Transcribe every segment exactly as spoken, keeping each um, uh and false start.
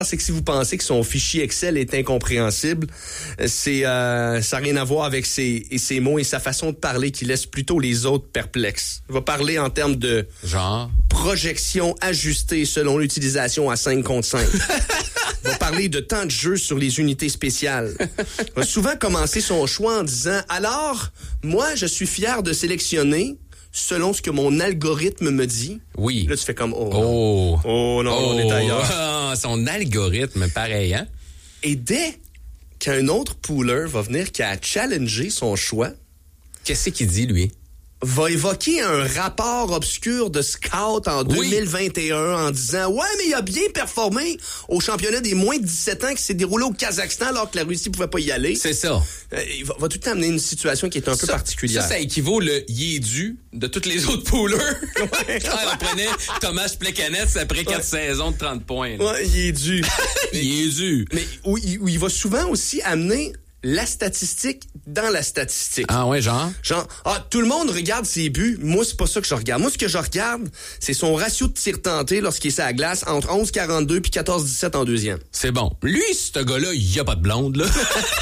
c'est que si vous pensez que son fichier Excel est incompréhensible, c'est euh, ça n'a rien à voir avec ses, et ses mots et sa façon de parler qui laisse plutôt les autres perplexes. Il va parler en termes de genre projection ajustée selon l'utilisation à cinq contre cinq. Il va parler de temps de jeu sur les unités spéciales. Il va souvent commencer son choix en disant « Alors, moi, je suis fier de sélectionner selon ce que mon algorithme me dit. » Oui. Là, tu fais comme « Oh, Oh, oh non, oh. on est ailleurs. » Ah, son algorithme, pareil, hein? Et dès qu'un autre pooler va venir qui a challengé son choix, qu'est-ce qu'il dit, lui? Va évoquer un rapport obscur de scout en deux mille vingt et un oui. en disant « Ouais, mais il a bien performé au championnat des moins de dix-sept ans qui s'est déroulé au Kazakhstan alors que la Russie pouvait pas y aller. » C'est ça. Euh, il va, va tout le temps amener une situation qui est un ça, peu particulière. Ça, ça équivaut le « il est dû » de tous les autres poolers. Ouais. Quand on prenait Thomas Plekanec après quatre ouais. saisons de trente points. Là. Ouais, il est dû. il est dû. Mais où il, où il va souvent aussi amener la statistique dans la statistique. Ah ouais, genre? Genre, ah, tout le monde regarde ses buts. Moi, c'est pas ça que je regarde. Moi, ce que je regarde, c'est son ratio de tir tenté lorsqu'il est sur la glace entre onze quarante-deux puis quatorze dix-sept en deuxième. C'est bon. Lui, ce gars-là, il y a pas de blonde, là.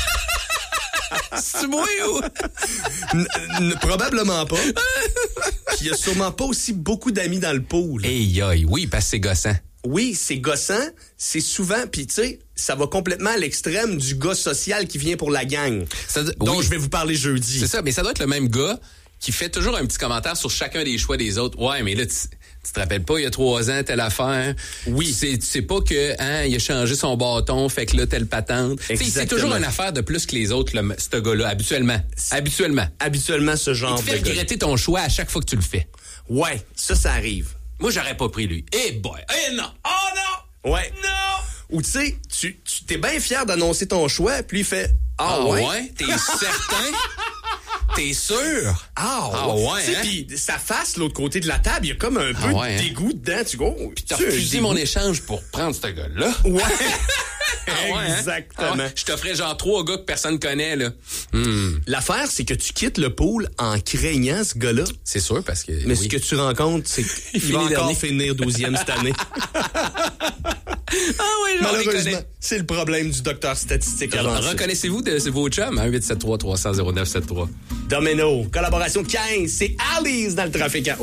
C'est moi ou? N- n- probablement pas. Puis il y a sûrement pas aussi beaucoup d'amis dans le pool. Hey, aïe, oui, parce que c'est gossant. Oui, c'est gossant, c'est souvent, puis tu sais, ça va complètement à l'extrême du gars social qui vient pour la gang, ça, dont oui. je vais vous parler jeudi. C'est ça, mais ça doit être le même gars qui fait toujours un petit commentaire sur chacun des choix des autres. Ouais, mais là, tu, tu te rappelles pas, il y a trois ans, telle affaire. Oui. C'est, tu sais pas que, hein, il a changé son bâton, fait que là, telle patente. C'est toujours une affaire de plus que les autres, le, ce gars-là, habituellement. Habituellement. Habituellement, ce genre de gars. Il te fait regretter ton choix à chaque fois que tu le fais. Ouais, ça, ça arrive. Moi, j'aurais pas pris lui. Eh boy! Eh non! Oh non! Ouais. Non! Ou tu sais, tu, tu t'es bien fier d'annoncer ton choix, puis il fait « Ah, ah ouais? ouais? T'es certain? T'es sûr? Ah, ah ouais! ouais hein? Puis sa face, l'autre côté de la table, il y a comme un peu ah ouais, de dégoût hein? dedans. Tu go, puis t'as refusé mon échange pour prendre ce gars-là? Ouais! Ah ouais, exactement. Hein? Ah ouais. Je t'offrais genre trois gars que personne connaît, là. Hmm. L'affaire, c'est que tu quittes le pool en craignant ce gars-là. C'est sûr, parce que... Mais oui. ce que tu rencontres, c'est qu'il va encore dernier. finir douzième cette année. Ah oui, malheureusement, c'est le problème du docteur statistique avancé. Reconnaissez-vous de, de vos chums? Hein? huit sept trois trois cent zéro neuf sept trois. Domino, collaboration quinze, c'est Alice dans le trafic à